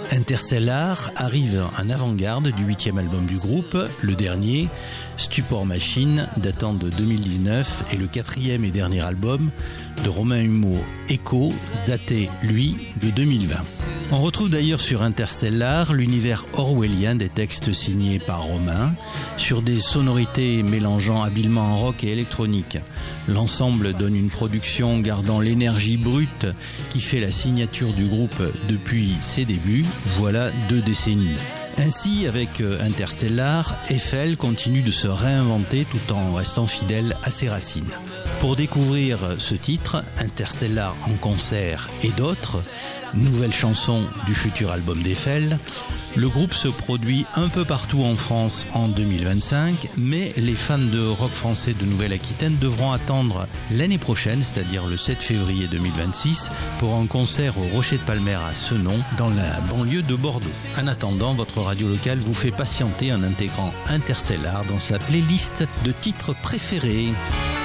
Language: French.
Interstellar arrive en avant-garde du 8e album du groupe, le dernier, Stupor Machine, datant de 2019, et le 4e et dernier album de Romain Humeau, Echo, daté, lui, de 2020. On retrouve d'ailleurs sur Interstellar l'univers orwellien des textes signés par Romain, sur des sonorités mélangeant habilement rock et électronique. L'ensemble donne une production gardant l'énergie brute qui fait la signature du groupe depuis ses débuts, voilà 2 décennies. Ainsi, avec Interstellar, Eiffel continue de se réinventer tout en restant fidèle à ses racines. Pour découvrir ce titre, Interstellar en concert et d'autres, nouvelle chanson du futur album d'Eiffel, le groupe se produit un peu partout en France en 2025, mais les fans de rock français de Nouvelle-Aquitaine devront attendre l'année prochaine, c'est-à-dire le 7 février 2026, pour un concert au Rocher de Palmer à Senon, dans la banlieue de Bordeaux. En attendant, votre radio locale vous fait patienter en intégrant Interstellar dans sa playlist de titres préférés.